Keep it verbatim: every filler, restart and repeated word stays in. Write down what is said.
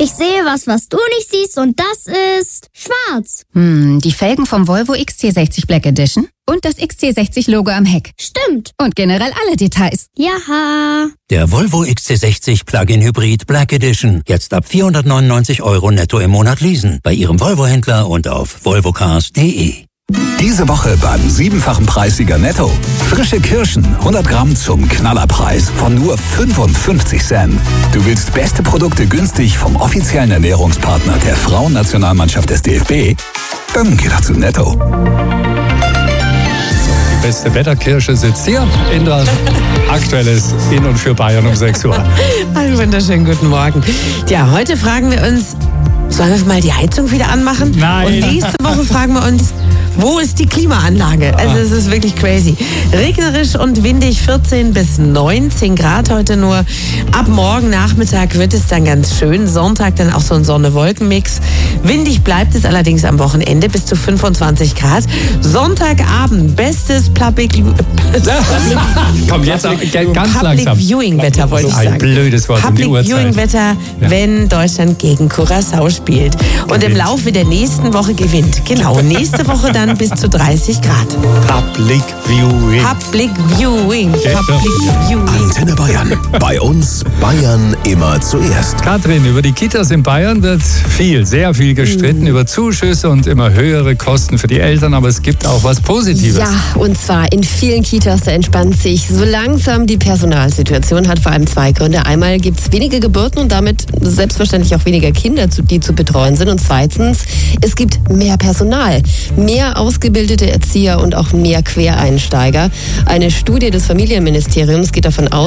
Ich sehe was, was du nicht siehst und das ist schwarz. Hm, die Felgen vom Volvo X C sechzig Black Edition und das X C sechzig Logo am Heck. Stimmt. Und generell alle Details. Jaha. Der Volvo X C sechzig Plug-in Hybrid Black Edition. Jetzt ab vierhundertneunundneunzig Euro netto im Monat leasen. Bei Ihrem Volvo-Händler und auf volvocars punkt de. Diese Woche beim siebenfachen Preissieger Netto. Frische Kirschen, hundert Gramm zum Knallerpreis von nur fünfundfünfzig Cent. Du willst beste Produkte günstig vom offiziellen Ernährungspartner der Frauennationalmannschaft des D F B? Dann geh doch zu Netto. Die beste Wetterkirsche sitzt hier in der Aktuelles in und für Bayern um sechs Uhr. Einen wunderschönen guten Morgen. Ja, heute fragen wir uns, sollen wir mal die Heizung wieder anmachen? Nein. Und nächste Woche fragen wir uns, wo ist die Klimaanlage? Also es ist wirklich crazy. Regnerisch und windig, vierzehn bis neunzehn Grad heute nur. Ab morgen Nachmittag wird es dann ganz schön. Sonntag dann auch so ein Sonne-Wolken-Mix. Windig bleibt es allerdings am Wochenende bis zu fünfundzwanzig Grad. Sonntagabend, bestes Public, Komm, jetzt auch, ganz Public langsam. Viewing-Wetter, wollte ich Ein sagen. blödes Wort um die Public Uhrzeit. Viewing-Wetter, wenn Deutschland gegen Curaçao spielt. Und Gewinnt. im Laufe der nächsten Woche gewinnt. Genau, nächste Woche dann bis zu dreißig Grad. Public Viewing. Public Viewing. Public Viewing. Antenne Bayern. Bei uns Bayern immer zuerst. Katrin, über die Kitas in Bayern wird viel, sehr viel gestritten, über Zuschüsse und immer höhere Kosten für die Eltern, aber es gibt auch was Positives. Ja, und zwar in vielen Kitas, da entspannt sich so langsam die Personalsituation, hat vor allem zwei Gründe. Einmal gibt es weniger Geburten und damit selbstverständlich auch weniger Kinder, die zu betreuen sind. Und zweitens, es gibt mehr Personal, mehr ausgebildete Erzieher und auch mehr Quereinsteiger. Eine Studie des Familienministeriums geht davon aus,